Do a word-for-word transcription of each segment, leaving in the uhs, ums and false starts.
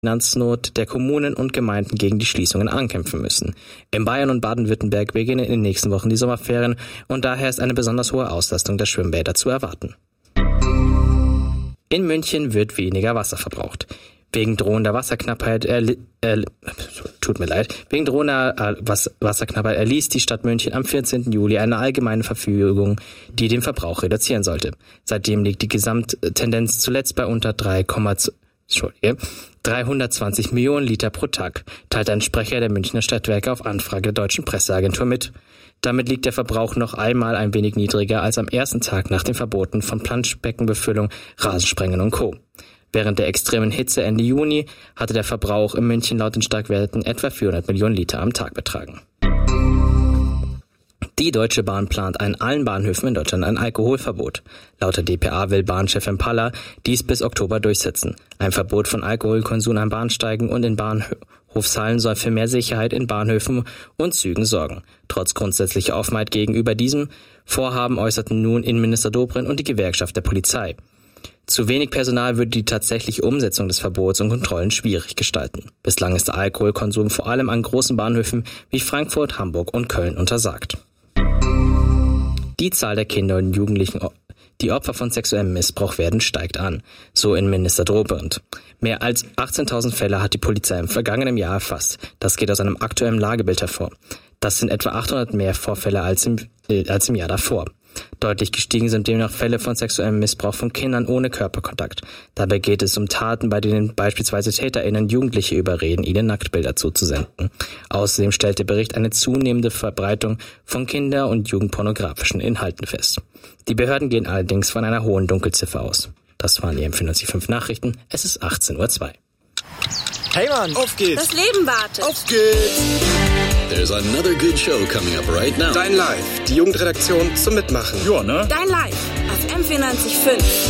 Finanznot der Kommunen und Gemeinden gegen die Schließungen ankämpfen müssen. In Bayern und Baden-Württemberg beginnen in den nächsten Wochen die Sommerferien und daher ist eine besonders hohe Auslastung der Schwimmbäder zu erwarten. In München wird weniger Wasser verbraucht. Wegen drohender Wasserknappheit erli- erli- tut mir leid. Wegen drohender äh, Was- Wasserknappheit erließ die Stadt München am vierzehnten Juli eine allgemeine Verfügung, die den Verbrauch reduzieren sollte. Seitdem liegt die Gesamttendenz zuletzt bei unter drei Komma zwei Entschuldige, dreihundertzwanzig Millionen Liter pro Tag, teilt ein Sprecher der Münchner Stadtwerke auf Anfrage der Deutschen Presseagentur mit. Damit liegt der Verbrauch noch einmal ein wenig niedriger als am ersten Tag nach den Verboten von Planschbeckenbefüllung, Rasensprengen und Co. Während der extremen Hitze Ende Juni hatte der Verbrauch in München laut den Starkwerten etwa vierhundert Millionen Liter am Tag betragen. Die Deutsche Bahn plant an allen Bahnhöfen in Deutschland ein Alkoholverbot. Laut der D P A will Bahnchefin Paller dies bis Oktober durchsetzen. Ein Verbot von Alkoholkonsum an Bahnsteigen und in Bahnhofshallen soll für mehr Sicherheit in Bahnhöfen und Zügen sorgen. Trotz grundsätzlicher Offenheit gegenüber diesem Vorhaben äußerten nun Innenminister Dobrindt und die Gewerkschaft der Polizei. Zu wenig Personal würde die tatsächliche Umsetzung des Verbots und Kontrollen schwierig gestalten. Bislang ist der Alkoholkonsum vor allem an großen Bahnhöfen wie Frankfurt, Hamburg und Köln untersagt. Die Zahl der Kinder und Jugendlichen, die Opfer von sexuellem Missbrauch werden, steigt an, so Innenminister Dobrindt. Mehr als achtzehntausend Fälle hat die Polizei im vergangenen Jahr erfasst. Das geht aus einem aktuellen Lagebild hervor. Das sind etwa achthundert mehr Vorfälle als im, äh, als im Jahr davor. Deutlich gestiegen sind demnach Fälle von sexuellem Missbrauch von Kindern ohne Körperkontakt. Dabei geht es um Taten, bei denen beispielsweise TäterInnen Jugendliche überreden, ihnen Nacktbilder zuzusenden. Außerdem stellt der Bericht eine zunehmende Verbreitung von Kinder- und Jugendpornografischen Inhalten fest. Die Behörden gehen allerdings von einer hohen Dunkelziffer aus. Das waren die M vierundneunzig Komma fünf Nachrichten. Es ist achtzehn Uhr zwei. Hey Mann, auf geht's! Das Leben wartet! Auf geht's! There's another good show coming up right now. Dein Live, die Jugendredaktion zum Mitmachen. Ja, ne? Dein Live auf M vierundneunzig Komma fünf.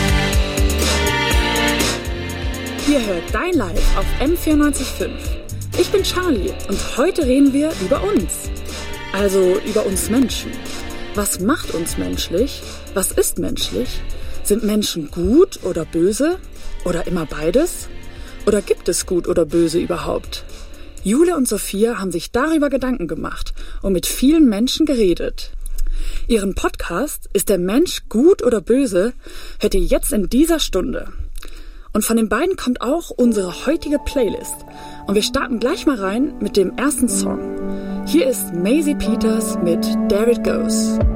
Ihr hört Dein Live auf M vierundneunzig Komma fünf. Ich bin Charlie und heute reden wir über uns. Also über uns Menschen. Was macht uns menschlich? Was ist menschlich? Sind Menschen gut oder böse? Oder immer beides? Oder gibt es gut oder böse überhaupt? Jule und Sophia haben sich darüber Gedanken gemacht und mit vielen Menschen geredet. Ihren Podcast Ist der Mensch gut oder böse? Hört ihr jetzt in dieser Stunde. Und von den beiden kommt auch unsere heutige Playlist. Und wir starten gleich mal rein mit dem ersten Song. Hier ist Maisie Peters mit There It Goes.